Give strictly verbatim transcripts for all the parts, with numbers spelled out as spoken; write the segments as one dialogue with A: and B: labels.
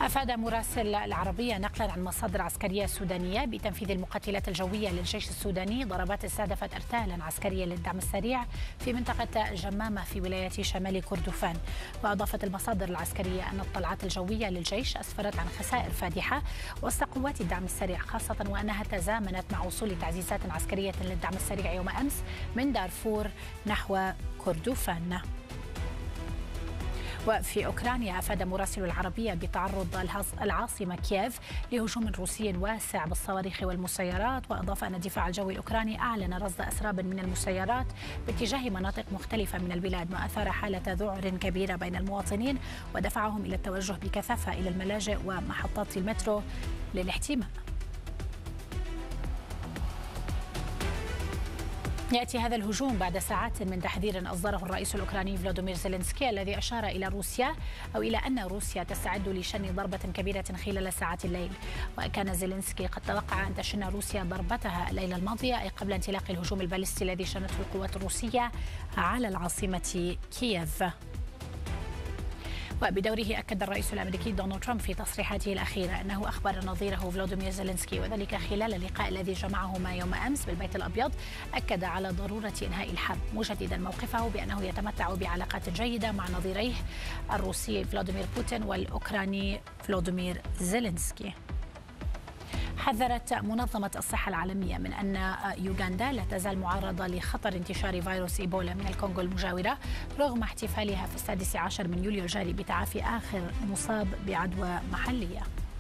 A: أفاد مراسل العربية نقلا عن مصادر عسكرية سودانية بتنفيذ المقاتلات الجوية للجيش السوداني ضربات استهدفت ارتالا عسكرية للدعم السريع في منطقة جمامة في ولاية شمال كردفان. وأضافت المصادر العسكرية أن الطلعات الجوية للجيش أسفرت عن خسائر فادحة وسط قوات الدعم السريع، خاصة وأنها تزامنت مع وصول تعزيزات عسكرية للدعم السريع يوم أمس من دارفور نحو كردفان. وفي أوكرانيا أفاد مراسل العربية بتعرض العاصمة كييف لهجوم روسي واسع بالصواريخ والمسيرات، وأضاف أن الدفاع الجوي الأوكراني أعلن رصد أسراب من المسيرات باتجاه مناطق مختلفة من البلاد، ما أثار حالة ذعر كبيرة بين المواطنين ودفعهم إلى التوجه بكثافة إلى الملاجئ ومحطات المترو للاحتماء. يأتي هذا الهجوم بعد ساعات من تحذير أصدره الرئيس الأوكراني فلاديمير زيلينسكي الذي أشار إلى روسيا أو إلى أن روسيا تستعد لشن ضربة كبيرة خلال ساعات الليل. وكان زيلينسكي قد توقع أن تشن روسيا ضربتها الليلة الماضية أي قبل انطلاق الهجوم البالستي الذي شنته القوات الروسية على العاصمة كييف. وبدوره أكد الرئيس الأمريكي دونالد ترامب في تصريحاته الأخيرة أنه أخبر نظيره فلاديمير زيلينسكي، وذلك خلال اللقاء الذي جمعهما يوم أمس بالبيت الأبيض. أكد على ضرورة إنهاء الحرب، مجددا موقفه بأنه يتمتع بعلاقات جيدة مع نظيريه الروسي فلاديمير بوتين والأوكراني فلاديمير زيلينسكي. حذرت منظمة الصحة العالمية من أن يوغندا لا تزال معرضة لخطر انتشار فيروس إيبولا من الكونغو المجاورة رغم احتفالها في السادس عشر من يوليو الجاري بتعافي آخر مصاب بعدوى محلية.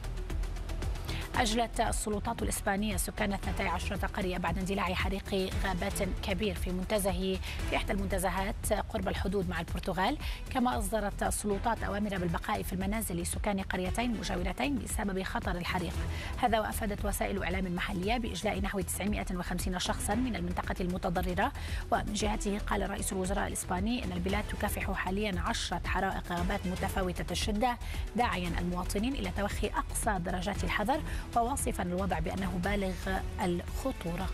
A: أجلت السلطات الإسبانية سكان اثنتي عشرة قرية بعد اندلاع حريق غابات كبير في منتزه في إحدى المنتزهات قرب الحدود مع البرتغال، كما أصدرت السلطات أوامر بالبقاء في المنازل لسكان قريتين مجاورتين بسبب خطر الحريق. هذا وأفادت وسائل إعلام محلية بإجلاء نحو تسعمائة وخمسين شخصا من المنطقة المتضررة. ومن جهته قال رئيس الوزراء الإسباني أن البلاد تكافح حاليا عشرة حرائق غابات متفاوتة الشدة، داعيا المواطنين إلى توخي أقصى درجات الحذر وواصفا الوضع بأنه بالغ الخطورة.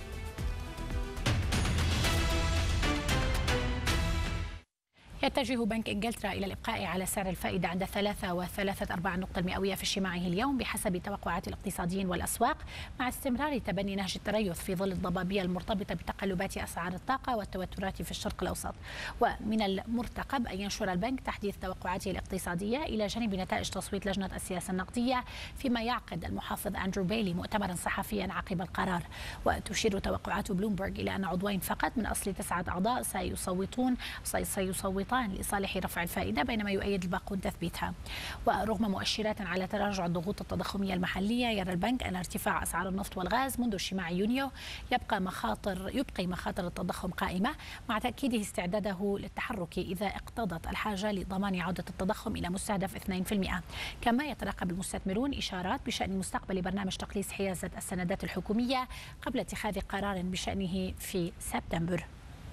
A: يتجه بنك إنجلترا إلى الإبقاء على سعر الفائدة عند ثلاثة وثلاثة أرباع النقطة المئوية في اجتماعه اليوم بحسب توقعات الاقتصاديين والأسواق، مع استمرار تبني نهج التريث في ظل الضبابية المرتبطة بتقلبات أسعار الطاقة والتوترات في الشرق الأوسط. ومن المرتقب أن ينشر البنك تحديث توقعاته الاقتصادية إلى جانب نتائج تصويت لجنة السياسة النقدية، فيما يعقد المحافظ أندرو بيلي مؤتمرا صحفيا عقب القرار. وتشير توقعات بلومبرغ إلى أن عضوين فقط من أصل تسعة أعضاء سيصوتون سيصوتون لصالح رفع الفائدة، بينما يؤيد الباقون تثبيتها. ورغم مؤشرات على تراجع الضغوط التضخمية المحلية، يرى البنك أن ارتفاع أسعار النفط والغاز منذ اجتماع يونيو يبقى مخاطر يبقي مخاطر التضخم قائمة، مع تأكيده استعداده للتحرك إذا اقتضت الحاجة لضمان عودة التضخم إلى مستهدف اثنين بالمئة. كما يترقب المستثمرون إشارات بشأن مستقبل برنامج تقليص حيازة السندات الحكومية قبل اتخاذ قرار بشأنه في سبتمبر.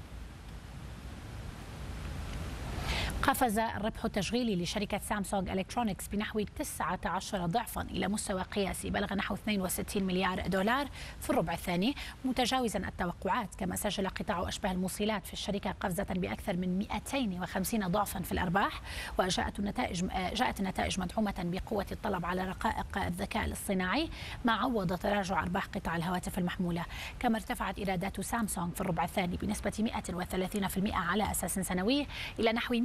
A: قفز الربح التشغيلي لشركة سامسونج إلكترونيكس بنحو تسعة عشر ضعفا إلى مستوى قياسي بلغ نحو اثنين وستين مليار دولار في الربع الثاني، متجاوزا التوقعات. كما سجل قطاع أشباه الموصلات في الشركة قفزة بأكثر من مئتين وخمسين ضعفا في الأرباح. وجاءت النتائج جاءت النتائج مدعومة بقوة الطلب على رقائق الذكاء الاصطناعي، ما عوض تراجع أرباح قطاع الهواتف المحمولة. كما ارتفعت إيرادات سامسونج في الربع الثاني بنسبة مئة وثلاثين بالمئة على أساس سنوي إلى نحو